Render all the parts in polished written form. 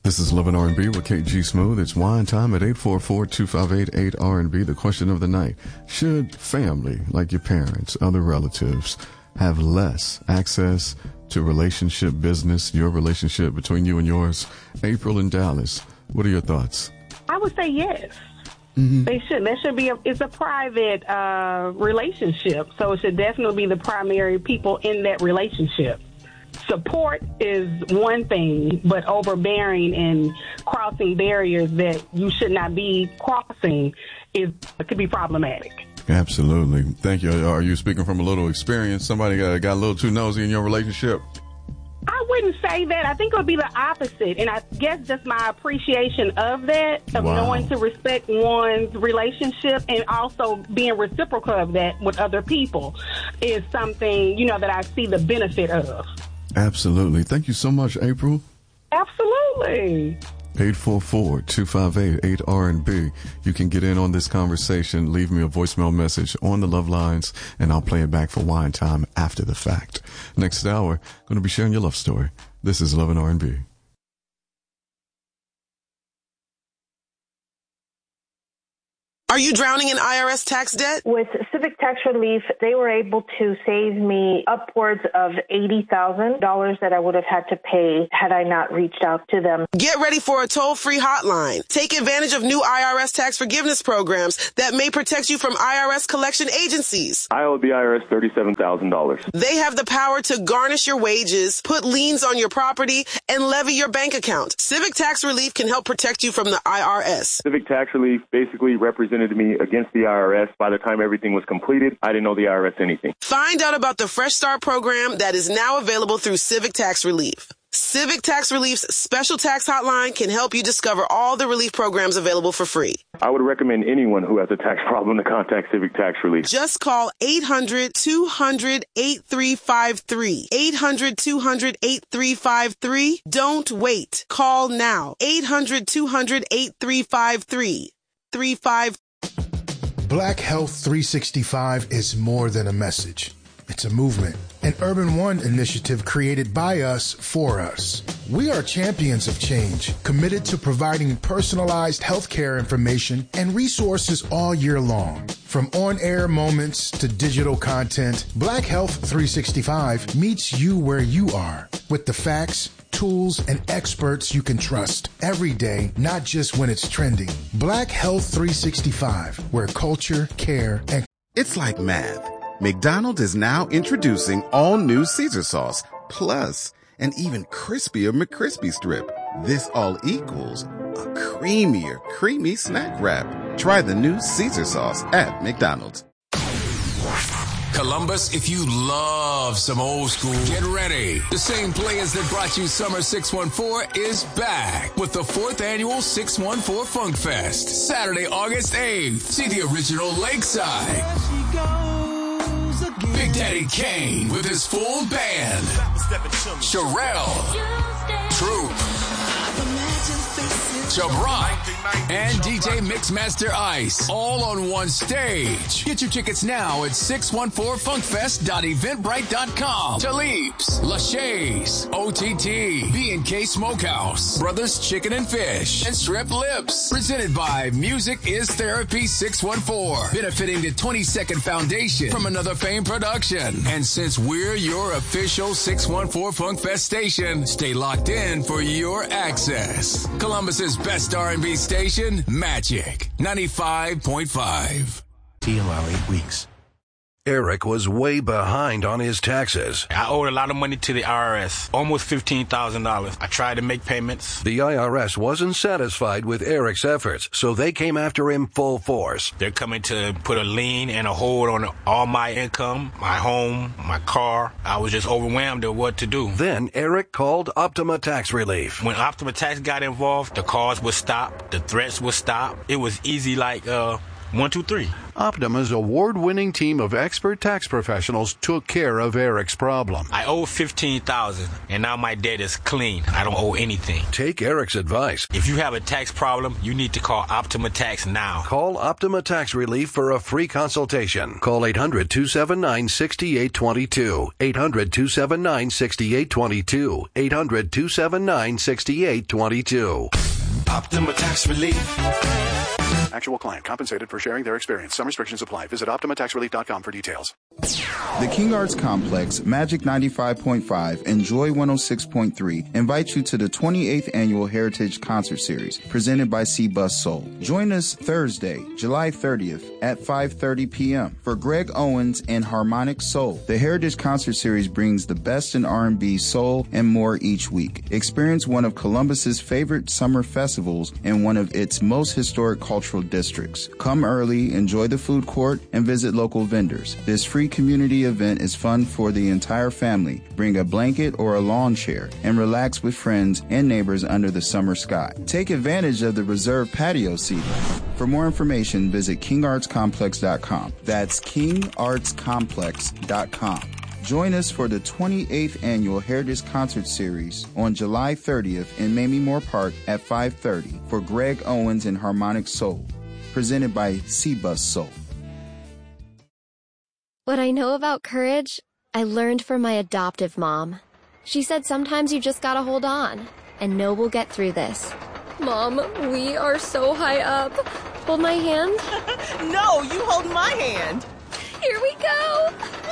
This is Love and R&B with KG Smooth. It's wine time at 844-258-8R&B. The question of the night: should family, like your parents, other relatives, have less access to relationship business, your relationship between you and yours? April in Dallas, what are your thoughts? I would say yes. They should. That should be it's a private relationship, so it should definitely be the primary people in that relationship. Support is one thing, but overbearing and crossing barriers that you should not be crossing could be problematic. Absolutely. Thank you. Are you speaking from a little experience? Somebody got a little too nosy in your relationship? I wouldn't say that. I think it would be the opposite. And I guess just my appreciation of that, of knowing to respect one's relationship and also being reciprocal of that with other people is something, that I see the benefit of. Absolutely. Thank you so much, April. Absolutely. 844-258-8R&B. You can get in on this conversation. Leave me a voicemail message on the Love Lines, and I'll play it back for wine time after the fact. Next hour, going to be sharing your love story. This is Love and R&B. Are you drowning in IRS tax debt? With Civic Tax Relief, they were able to save me upwards of $80,000 that I would have had to pay had I not reached out to them. Get ready for a toll-free hotline. Take advantage of new IRS tax forgiveness programs that may protect you from IRS collection agencies. I owe the IRS $37,000. They have the power to garnish your wages, put liens on your property, and levy your bank account. Civic Tax Relief can help protect you from the IRS. Civic Tax Relief basically represented me against the IRS. By the time everything was completed, I didn't owe the IRS anything. Find out about the Fresh Start program that is now available through Civic Tax Relief. Civic Tax Relief's special tax hotline can help you discover all the relief programs available for free. I would recommend anyone who has a tax problem to contact Civic Tax Relief. Just call 800-200-8353. 800-200-8353. Don't wait. Call now. 800-200-8353. Black Health 365 is more than a message. It's a movement, an Urban One initiative created by us for us. We are champions of change, committed to providing personalized healthcare information and resources all year long. From on-air moments to digital content, Black Health 365 meets you where you are with the facts, tools, and experts you can trust every day, not just when it's trending. Black Health 365, where culture, care, and... It's like math. McDonald's is now introducing all new Caesar sauce, plus an even crispier McCrispy strip. This all equals a creamier, creamy snack wrap. Try the new Caesar sauce at McDonald's. Columbus, if you love some old school, get ready. The same players that brought you Summer 614 is back with the 4th annual 614 Funk Fest. Saturday, August 8th. See the original Lakeside. Big Daddy Kane with his full band. Sherelle, Troop, Jabron, and DJ Mixmaster Ice, all on one stage. Get your tickets now at 614funkfest.eventbrite.com. Talib's, Lachey's, OTT, B&K Smokehouse, Brothers Chicken and Fish, and Strip Lips. Presented by Music is Therapy 614. Benefiting the 22nd Foundation from Another Fame production. And since we're your official 614 Funk Fest station, stay locked in for your access. Columbus's best R&B station, Magic 95.5. TLR 8 weeks. Eric was way behind on his taxes. I owed a lot of money to the IRS, almost $15,000. I tried to make payments. The IRS wasn't satisfied with Eric's efforts, so they came after him full force. They're coming to put a lien and a hold on all my income, my home, my car. I was just overwhelmed at what to do. Then Eric called Optima Tax Relief. When Optima Tax got involved, the calls would stop, the threats would stop. It was easy like 1, 2, 3. Optima's award-winning team of expert tax professionals took care of Eric's problem. I owe $15,000, and now my debt is clean. I don't owe anything. Take Eric's advice. If you have a tax problem, you need to call Optima Tax now. Call Optima Tax Relief for a free consultation. Call 800-279-6822. 800-279-6822. 800-279-6822. Optima Tax Relief. Actual client compensated for sharing their experience. Some restrictions apply. Visit OptimaTaxRelief.com for details. The King Arts Complex, Magic 95.5, and Joy 106.3 invite you to the 28th Annual Heritage Concert Series, presented by C-Bus Soul. Join us Thursday, July 30th at 5:30 p.m. for Greg Owens and Harmonic Soul. The Heritage Concert Series brings the best in R&B, soul, and more each week. Experience one of Columbus's favorite summer festivals and one of its most historic cultural districts. Come early, enjoy the food court, and visit local vendors. This free community event is fun for the entire family. Bring a blanket or a lawn chair and relax with friends and neighbors under the summer sky. Take advantage of the reserved patio seating. For more information, visit kingartscomplex.com. That's kingartscomplex.com. Join us for the 28th Annual Heritage Concert Series on July 30th in Mamie Moore Park at 5:30 for Greg Owens and Harmonic Soul, presented by C-Bus Soul. What I know about courage, I learned from my adoptive mom. She said sometimes you just gotta hold on and know we'll get through this. Mom, we are so high up. Hold my hand. No, you hold my hand. Here we go.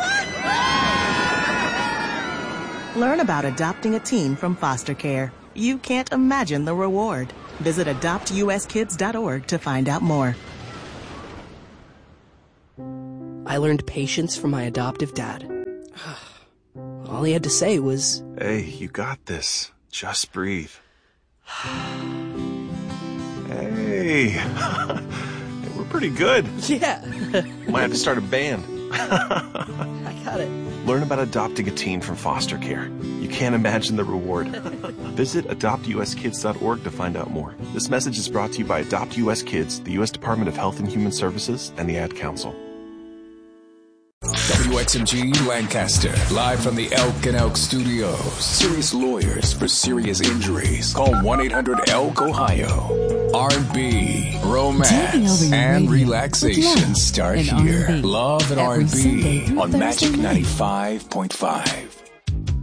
Learn about adopting a teen from foster care. You can't imagine the reward. Visit adoptuskids.org to find out more. I learned patience from my adoptive dad. All he had to say was, "Hey, you got this. Just breathe." Hey, we're pretty good. Yeah. Might have to start a band. I got it. Learn about adopting a teen from foster care. You can't imagine the reward. Visit adoptuskids.org to find out more. This message is brought to you by Adopt US Kids, the U.S. Department of Health and Human Services, and the Ad Council. WXMG Lancaster, live from the Elk and Elk Studios. Serious lawyers for serious injuries. Call 1-800-ELK-OHIO. R&B, romance, and relaxation start here. Love and R&B on Magic 95.5.